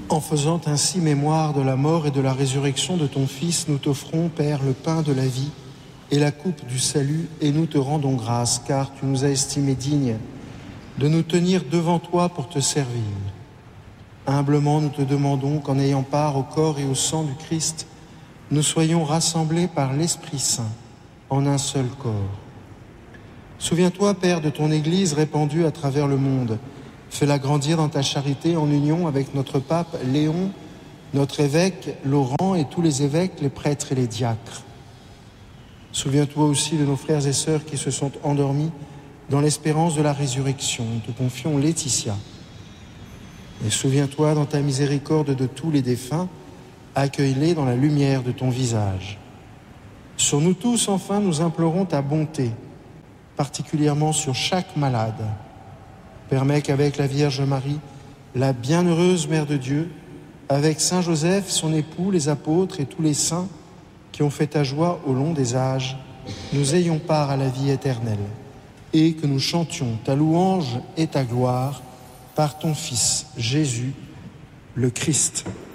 En faisant ainsi mémoire de la mort et de la résurrection de ton Fils, nous t'offrons, Père, le pain de la vie et la coupe du salut, et nous te rendons grâce, car tu nous as estimés dignes de nous tenir devant toi pour te servir. Humblement, nous te demandons qu'en ayant part au corps et au sang du Christ, nous soyons rassemblés par l'Esprit Saint en un seul corps. Souviens-toi, Père, de ton Église répandue à travers le monde. Fais-la grandir dans ta charité en union avec notre pape Léon, notre évêque Laurent et tous les évêques, les prêtres et les diacres. Souviens-toi aussi de nos frères et sœurs qui se sont endormis dans l'espérance de la résurrection. Nous te confions Laetitia. Et souviens-toi dans ta miséricorde de tous les défunts, accueille-les dans la lumière de ton visage. Sur nous tous, enfin, nous implorons ta bonté, particulièrement sur chaque malade. Permets qu'avec la Vierge Marie, la bienheureuse Mère de Dieu, avec Saint Joseph, son époux, les apôtres et tous les saints qui ont fait ta joie au long des âges, nous ayons part à la vie éternelle et que nous chantions ta louange et ta gloire par ton Fils, Jésus, le Christ.